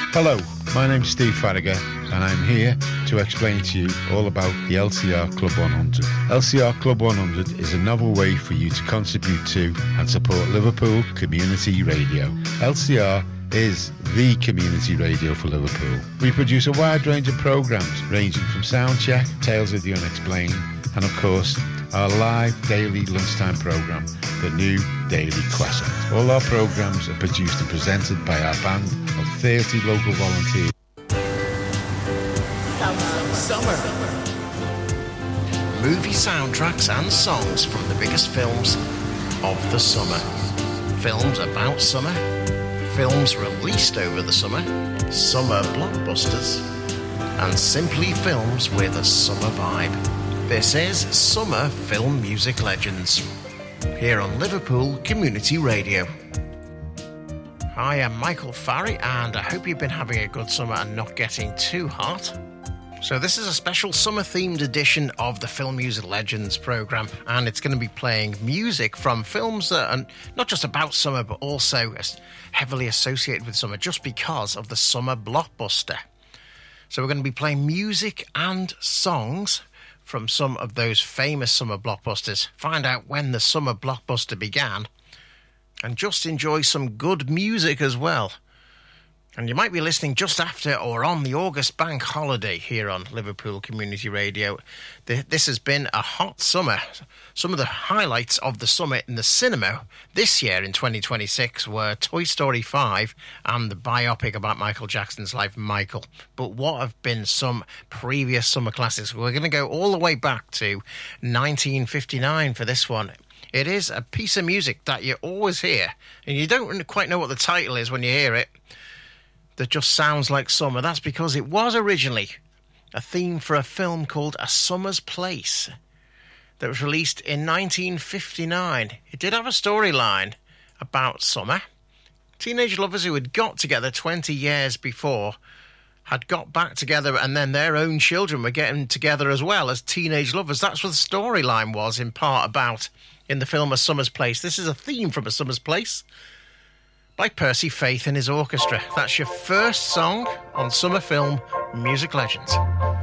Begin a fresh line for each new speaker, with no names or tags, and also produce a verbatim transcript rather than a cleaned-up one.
Hello, my name's Steve Farragher and I'm here to explain to you all about the L C R Club one hundred. L C R Club one hundred is a novel way for you to contribute to and support Liverpool Community Radio. L C R is the community radio for Liverpool. We produce a wide range of programmes ranging from Soundcheck, Tales of the Unexplained and of course our live daily lunchtime programme, The New Daily Classic. All our programmes are produced and presented by our band of thirty local volunteers.
Summer. Movie soundtracks and songs from the biggest films of the summer. Films about summer. Films released over the summer. Summer blockbusters. And simply films with a summer vibe. This is Summer Film Music Legends. Here on Liverpool Community Radio. Hi, I'm Michael Farry and I hope you've been having a good summer and not getting too hot. So this is a special summer-themed edition of the Film Music Legends programme, and it's going to be playing music from films that are not just about summer, but also heavily associated with summer, just because of the summer blockbuster. So we're going to be playing music and songs from some of those famous summer blockbusters, find out when the summer blockbuster began, and just enjoy some good music as well. And you might be listening just after or on the August bank holiday here on Liverpool Community Radio. This has been a hot summer. Some of the highlights of the summer in the cinema this year in twenty twenty-six were Toy Story five and the biopic about Michael Jackson's life, Michael. But what have been some previous summer classics? We're going to go all the way back to nineteen fifty-nine for this one. It is a piece of music that you always hear, and you don't quite know what the title is when you hear it. That just sounds like summer. That's because it was originally a theme for a film called A Summer's Place that was released in nineteen fifty-nine. It did have a storyline about summer. Teenage lovers who had got together twenty years before had got back together, and then their own children were getting together as well as teenage lovers. That's what the storyline was in part about in the film A Summer's Place. This is a theme from A Summer's Place by Percy Faith and his orchestra. That's your first song on Summer Film Music Legends.